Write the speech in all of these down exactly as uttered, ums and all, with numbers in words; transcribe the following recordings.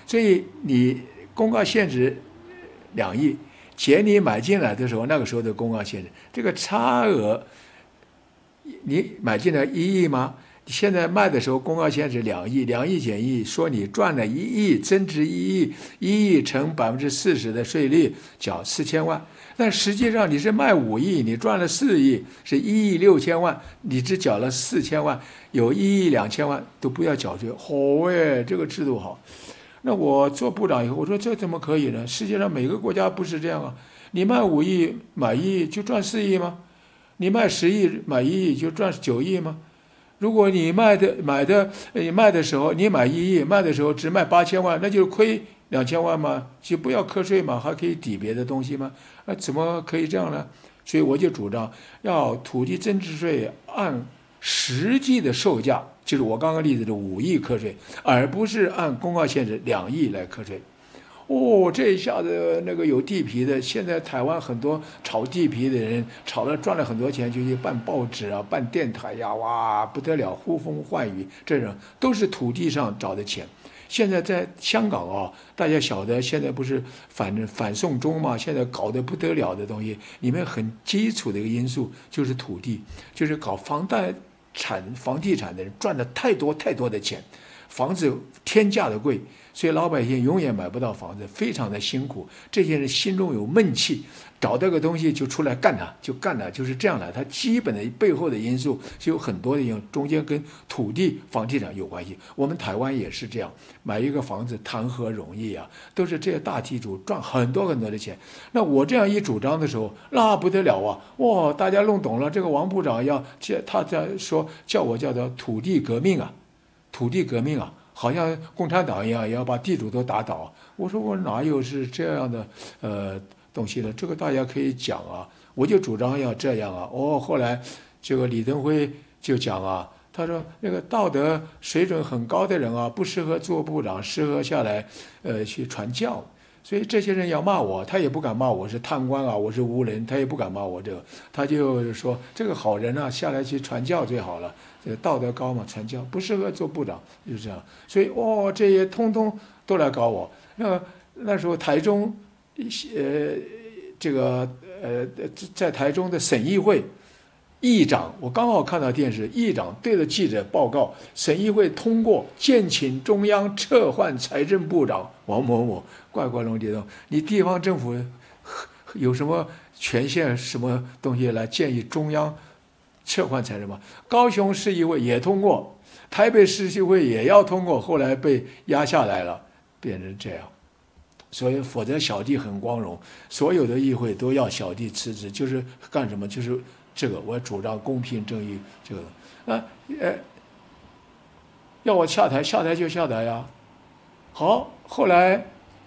所以你公告限制两亿，钱你买进来的时候，那个时候的公告限制，这个差额，你买进来一亿吗？现在卖的时候公告限制两亿，两亿减一，说你赚了一亿，增值一亿，一亿乘百分之四十的税率，缴四千万。但实际上你是卖五亿，你赚了四亿，是一亿六千万，你只缴了四千万，有一亿两千万都不要缴税。好哎，这个制度好。那我做部长以后，我说这怎么可以呢？世界上每个国家不是这样啊？你卖五亿买一亿就赚四亿吗？你卖十亿买一亿就赚九亿吗？如果你卖的买的你卖的时候你买一亿，卖的时候只卖八千万，那就是亏两千万吗？就不要课税嘛，还可以抵别的东西吗？啊，怎么可以这样呢？所以我就主张要土地增值税按实际的售价，就是我刚刚例子的五亿课税，而不是按公告限制两亿来课税。哦，这一下子那个有地皮的，现在台湾很多炒地皮的人炒了赚了很多钱，就去办报纸啊、办电台呀，哇，不得了，呼风唤雨，这种都是土地上找的钱。现在在香港啊，大家晓得现在不是反反送中嘛，现在搞得不得了的东西，里面很基础的一个因素就是土地，就是搞房贷产房地产的人赚了太多太多的钱，房子天价的贵。所以老百姓永远买不到房子，非常的辛苦。这些人心中有闷气，找到个东西就出来干它，就干它，就是这样的。它基本的背后的因素是有很多的因素，中间跟土地、房地产有关系。我们台湾也是这样，买一个房子谈何容易啊！都是这些大地主赚很多很多的钱。那我这样一主张的时候，那不得了啊！哇，大家弄懂了，这个王部长要他在说叫我叫做土地革命啊，土地革命啊。好像共产党一样，也要把地主都打倒。我说我哪有是这样的呃东西呢？这个大家可以讲啊，我就主张要这样啊。哦，后来这个李登辉就讲啊，他说那个道德水准很高的人啊，不适合做部长，适合下来呃去传教。所以这些人要骂我，他也不敢骂我是贪官啊，我是无人，他也不敢骂我这个，他就说这个好人啊，下来去传教最好了。这个道德高嘛，传教不适合做部长，就是这样。所以哦，这些通通都来搞我。那那时候台中，呃，这个呃，在台中的省议会议长，我刚好看到电视，议长对着记者报告，省议会通过建请中央撤换财政部长王某某。怪怪龙地洞，你地方政府有什么权限、什么东西来建议中央撤换财政吗？高雄市议会也通过，台北市议会也要通过，后来被压下来了，变成这样。所以，否则小弟很光荣，所有的议会都要小弟辞职，就是干什么？就是这个，我主张公平正义。这个，啊，呃，要我下台，下台就下台呀。好，后来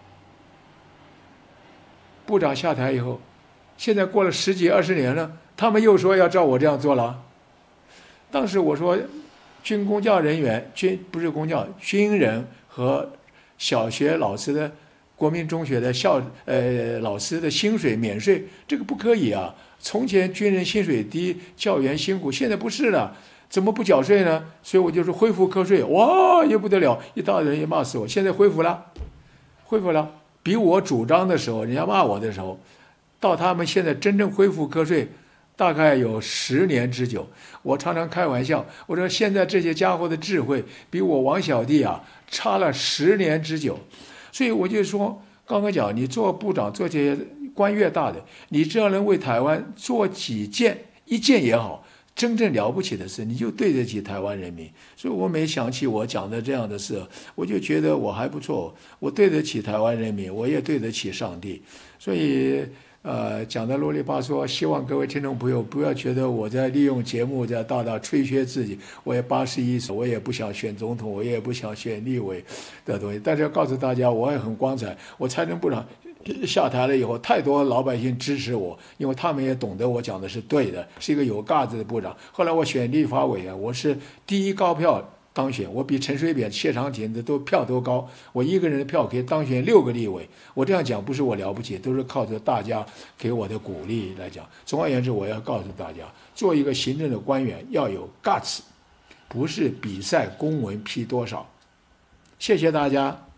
部长下台以后，现在过了十几二十年了，他们又说要照我这样做了。当时我说，军公教人员，军不是公教，军人和小学老师的、国民中学的校呃老师的薪水免税，这个不可以啊！从前军人薪水低，教员辛苦，现在不是了，怎么不缴税呢？所以我就说恢复课税，哇，也不得了，一大人也骂死我。现在恢复了，恢复了。比我主张的时候，人家骂我的时候，到他们现在真正恢复课税，大概有十年之久。我常常开玩笑，我说现在这些家伙的智慧比我王小弟啊差了十年之久。所以我就说，刚刚讲，你做部长做这些官越大的，你只要能为台湾做几件，一件也好，真正了不起的事，你就对得起台湾人民。所以我每想起我讲的这样的事，我就觉得我还不错，我对得起台湾人民，我也对得起上帝。所以呃，讲的啰里吧嗦，希望各位听众朋友不要觉得我在利用节目在大大吹嘘自己。我也八十一岁，我也不想选总统，我也不想选立委的东西。但是要告诉大家，我也很光彩。我财政部长下台了以后，太多老百姓支持我，因为他们也懂得我讲的是对的，是一个有架子的部长。后来我选立法委员，我是第一高票当选，我比陈水扁、谢长廷的都票都高，我一个人的票可以当选六个立委。我这样讲不是我了不起，都是靠着大家给我的鼓励来讲。总而言之，我要告诉大家，做一个行政的官员要有 guts， 不是比赛公文批多少。谢谢大家。